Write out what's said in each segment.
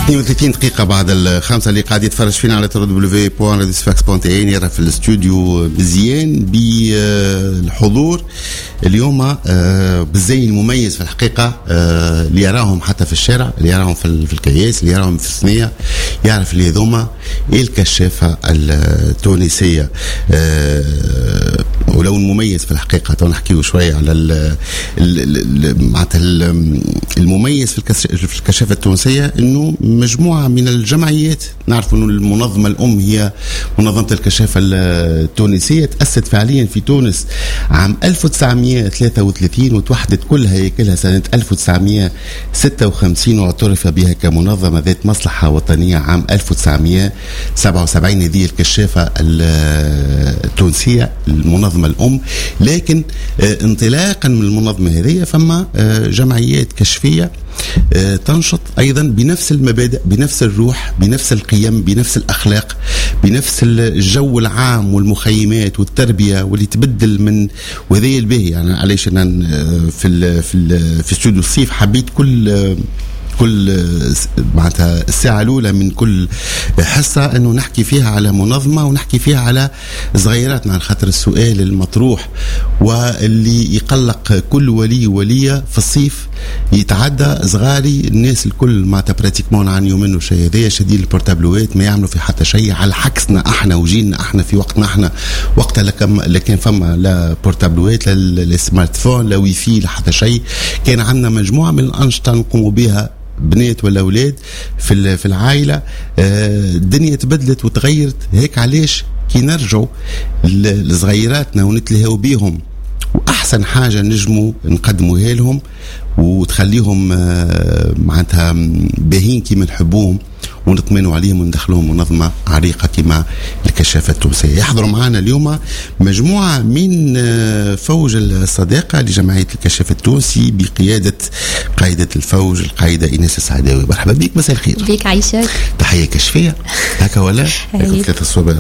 32 دقيقة بعد الخامسة اللي قاعد يتفرج فينا على www.radiofax.in يرى في الاستوديو مزيان بالحضور اليوم بالزي المميز في الحقيقة اللي يراهم حتى في الشارع، اللي يراهم في الكياس، اللي يراهم في الثنية، يعرف اللي هذوما الكشافة التونسية. ولو المميز في الحقيقة تو نحكيه شوية على المميز في الكشافة التونسية انه مجموعة من الجمعيات. نعرف انه المنظمة الام هي منظمة الكشافة التونسية، تأسست فعليا في تونس عام 1933 وتوحدت كل هيكلها سنة 1956 واعترف بها كمنظمة ذات مصلحة وطنية عام 1977. هذه الكشافة التونسية المنظمة الأم. لكن انطلاقا من المنظمة هذه فما جمعيات كشفية تنشط أيضا بنفس المبادئ، بنفس الروح، بنفس القيم، بنفس الأخلاق، بنفس الجو العام والمخيمات والتربية واللي تبدل من وذي الباهي. يعني علاش أنا في استوديو الصيف حبيت كل معناتها الساعة الأولى من كل حصة أنه نحكي فيها على منظمة ونحكي فيها على صغيرات، مع خاطر السؤال المطروح واللي يقلق كل ولية في الصيف يتعدى صغاري الناس الكل معناتها براتيكمون نعانيو منه شيء هذايا شديد البورتابلوات ما يعملوا في حتى شيء، على عكسنا احنا وجيلنا احنا في وقتنا احنا وقتها لكن فما لا بورتابلوات لا سمارت فون لا ويفي لا حتى شيء. كان عندنا مجموعة من الأنشطة نقوموا بها بنات ولا أولاد في العائلة. الدنيا تبدلت وتغيرت هيك. علاش كي نرجعوا لصغيراتنا ونتلهوا بيهم وأحسن حاجة نجموا نقدموها لهم وتخليهم معناتها باهين كيما نحبوهم ونطمنوا عليهم وندخلوهم منظمة عريقة كما الكشافة التونسية. يحضروا معنا اليوم مجموعة من فوج الصداقة لجمعية الكشافة التونسي بقيادة قائدة الفوج القائدة إيناس السعداوي. مرحبا بك، مساء الخير. بك عايشك. تحية كشفية هكا ولا ثلاثة صوابع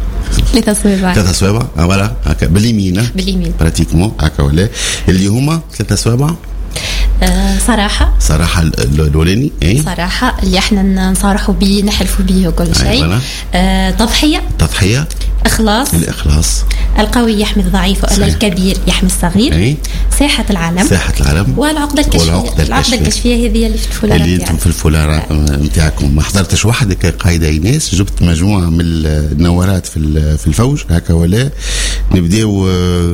ولا هكا باليمين براتيكمون هكا ولا اللي هما ثلاثة صوابع. صراحة الأولاني صراحة اللي احنا نصارحوا بيه نحلفوا بيه وكل شيء. تضحية الإخلاص القوي يحمي الضعيف ولا الكبير يحمي الصغير. ساحة العالم والعقدة الكشفية هذه اللي في الفولارة اللي انتم في الفولارة نتاعكم. ما حضرتش وحدك قايدة إيناس، جبت مجموعة من النوارات في الفوج هكا ولا نبداو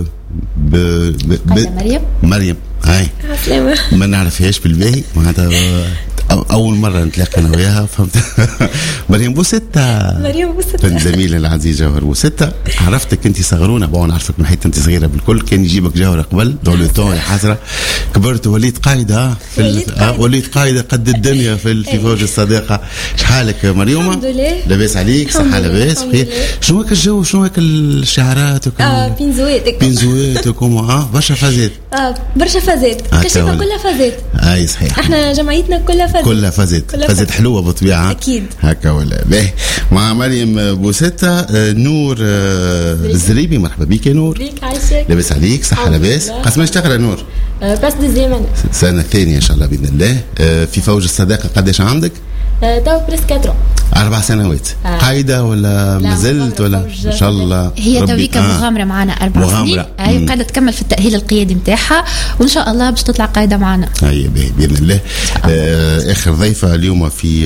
مريم هاي ما نعرفهاش بالباهي معناتها أول مرة نتلاقى أنا وياها فهمت. مريم بوستة زميلة العزيز جوهر بوستة. عرفتك أنت صغرونة بقى نعرفك من حيث أنت صغيرة بالكل. كان يجيبك جوهر قبل دولتون يا حسرة كبرت وليت قايدة وليت قايدة قد الدنيا في فوج الصداقة. شحالك مريومة؟ الحمد لله لاباس عليك صحة لاباس بخير. شنو هيك الجو شنو هيك الشعارات بينزواتكم برشا فازات كشفة كلها فازات. أي صحيح احنا جمعيتنا كلها فازت حلوة بالطبيعة أكيد هكا ولا باهي. مع مريم بوستة نور الزريبي. مرحبا بك يا نور. بيك عايشك. لاباس عليك صحة لاباس. قسم اشتغل نور بس ديزيمان سنة ثانية إن شاء الله بإذن الله. في فوج الصداقة قديش عندك؟ تو بريس 4 سنوات. قايدة ولا مازلت ولا إن شاء الله؟ هي تويك مغامرة معنا 4 سنين. هي قاعدة تكمل في التأهيل القيادي متاعها وإن شاء الله باش تطلع قايدة معنا. أي بإذن الله. آخر ضيفة اليوم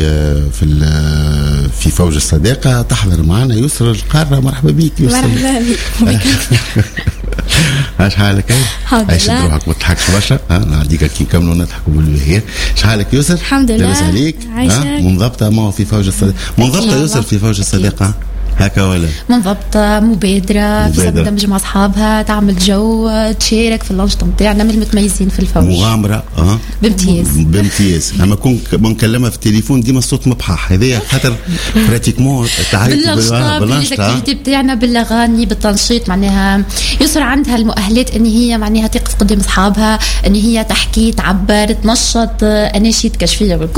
في فوج الصداقة تحضر معنا يسر القارة. مرحبا بك يسر. مرحبا بك. اش حالك؟ عايش روحك ما تضحكش برشا. نعديك كي نكملوا نضحكوا بالبهير. شحالك يسر؟ الحمد لله لاباس عليك؟ منضبطة ما في فوج الصداقة. منضبطة يسر في فوج الصداقة هكا ولا منضبطة مبادرة تندمج مع أصحابها تعمل جو تشارك في الأنشطة نتاعنا من المتميزين في الفوج. مغامرة بامتياز. أما كون نكلمها في التليفون ديما الصوت مبحح هذايا خاطر براتيكمون بالأكتيفيتي بتاعنا بالأغاني بالتنشيط. معناها يسر عندها المؤهلات أن هي معناها تقف قدام أصحابها أن هي تحكي تعبر تنشط أناشيد كشفية